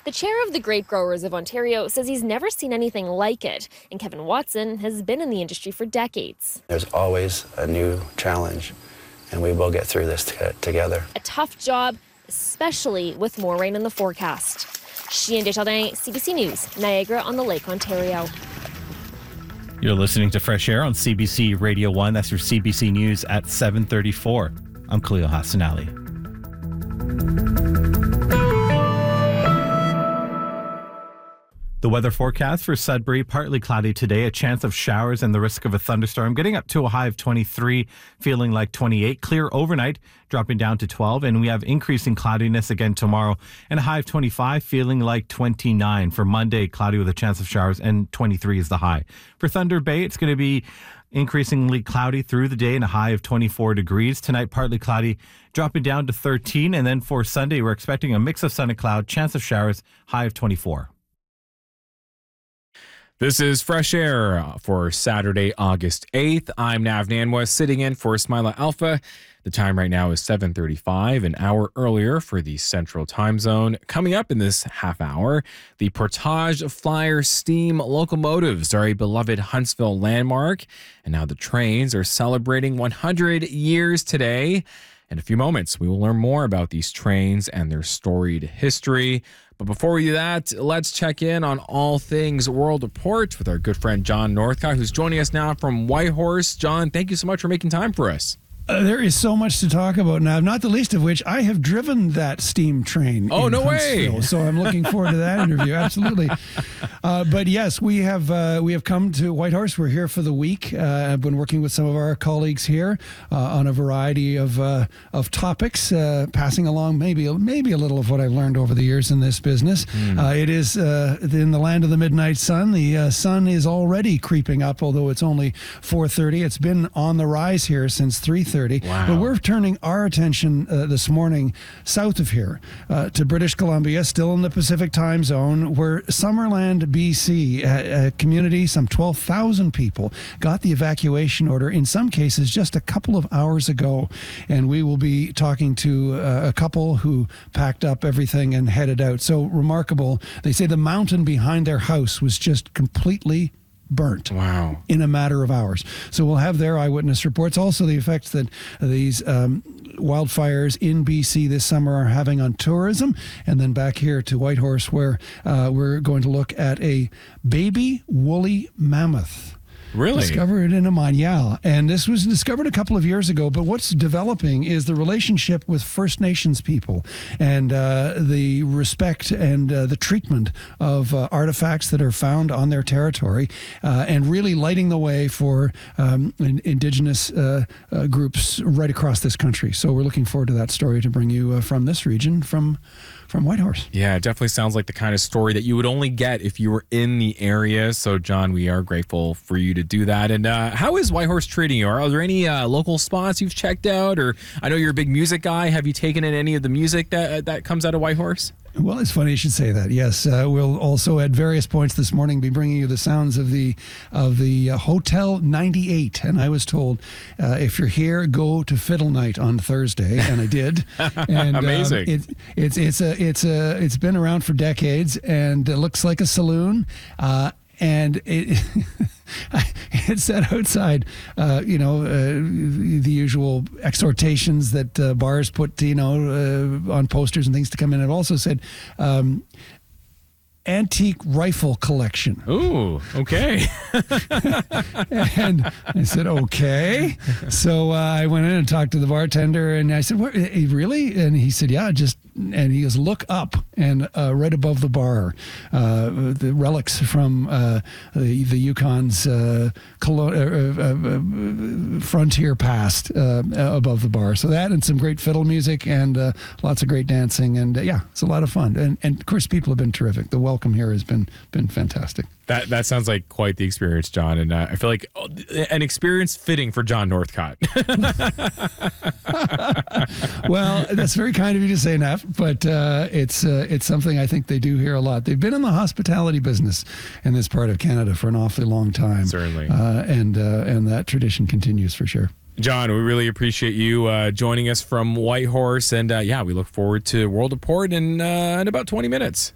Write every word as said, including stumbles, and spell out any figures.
The chair of the Grape Growers of Ontario says he's never seen anything like it, and Kevin Watson has been in the industry for decades. There's always a new challenge, and we will get through this t- together. A tough job, especially with more rain in the forecast. Chien Desjardins, C B C News, Niagara-on-the-Lake, Ontario. You're listening to Fresh Air on C B C Radio one. That's your C B C News at seven thirty-four. I'm Khalil Hassan Ali. The weather forecast for Sudbury, partly cloudy today, a chance of showers and the risk of a thunderstorm, getting up to a high of twenty-three, feeling like twenty-eight. Clear overnight, dropping down to twelve, and we have increasing cloudiness again tomorrow, and a high of twenty-five, feeling like twenty-nine. For Monday, cloudy with a chance of showers, and twenty-three is the high. For Thunder Bay, it's going to be increasingly cloudy through the day and a high of twenty-four degrees. Tonight, partly cloudy, dropping down to thirteen, and then for Sunday, we're expecting a mix of sun and cloud, chance of showers, high of twenty-four. This is Fresh Air for Saturday, August eighth. I'm Nav Nanwa, sitting in for Smilah Alpha. The time right now is seven thirty-five, an hour earlier for the Central Time Zone. Coming up in this half hour, the Portage Flyer steam locomotives are a beloved Huntsville landmark, and now the trains are celebrating one hundred years today. In a few moments, we will learn more about these trains and their storied history. But before we do that, let's check in on all things World Report with our good friend John Northcott, who's joining us now from Whitehorse. John, thank you so much for making time for us. Uh, there is so much to talk about now, not the least of which I have driven that steam train. Oh, in no Huntsville, way. So I'm looking forward to that interview. Absolutely. Uh, but yes, we have uh, we have come to Whitehorse. We're here for the week. Uh, I've been working with some of our colleagues here uh, on a variety of uh, of topics, uh, passing along maybe maybe a little of what I've learned over the years in this business. Mm. Uh, it is uh, in the land of the midnight sun. The uh, sun is already creeping up, although it's only four thirty. It's been on the rise here since three thirty. Wow. But we're turning our attention uh, this morning south of here uh, to British Columbia, still in the Pacific time zone, where Summerland, B C, a, a community, some twelve thousand people, got the evacuation order, in some cases just a couple of hours ago. And we will be talking to uh, a couple who packed up everything and headed out. So remarkable. They say the mountain behind their house was just completely burnt. Wow. In a matter of hours. So we'll have their eyewitness reports. Also the effects that these um, wildfires in B C this summer are having on tourism. And then back here to Whitehorse, where uh, we're going to look at a baby woolly mammoth. Really? Discovered in a mine, yeah. And this was discovered a couple of years ago, but what's developing is the relationship with First Nations people and uh, the respect and uh, the treatment of uh, artifacts that are found on their territory uh, and really lighting the way for um, in, Indigenous uh, uh, groups right across this country. So we're looking forward to that story to bring you uh, from this region, from from Whitehorse. Yeah, it definitely sounds like the kind of story that you would only get if you were in the area. So, John, we are grateful for you to do that. And uh, how is Whitehorse treating you? Are, are there any uh, local spots you've checked out? Or I know you're a big music guy. Have you taken in any of the music that that comes out of Whitehorse? Well, it's funny you should say that. Yes, uh, we'll also at various points this morning be bringing you the sounds of the of the uh, Hotel ninety-eight. And I was told uh, if you're here, go to Fiddle Night on Thursday, and I did. And, Amazing. Um, it, it's it's a it's a it's been around for decades, and it looks like a saloon. Uh, and it. It said outside, uh, you know, uh, the usual exhortations that uh, bars put, you know, uh, on posters and things to come in. It also said, um, antique rifle collection. Ooh, okay. And I said, okay. So uh, I went in and talked to the bartender, and I said, what, really? And he said, yeah, just, and he goes, look up, and uh, right above the bar, uh, the relics from uh, the, the Yukon's uh, colo- uh, uh, uh, frontier past uh, above the bar. So that and some great fiddle music and uh, lots of great dancing. And uh, yeah, it's a lot of fun. And, and of course, people have been terrific. The welcome here has been been fantastic. That that sounds like quite the experience, John, and uh, I feel like an experience fitting for John Northcott. Well, that's very kind of you to say, Neff, but uh, it's uh, it's something I think they do here a lot. They've been in the hospitality business in this part of Canada for an awfully long time. Certainly. Uh, and, uh, and that tradition continues for sure. John, we really appreciate you uh, joining us from Whitehorse, and uh, yeah, we look forward to World Report in, uh, in about twenty minutes.